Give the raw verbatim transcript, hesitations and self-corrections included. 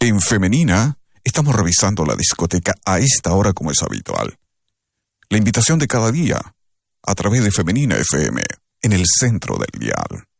En Femenina, estamos revisando la discoteca a esta hora como es habitual. La invitación de cada día, a través de Femenina F M, en el centro del dial.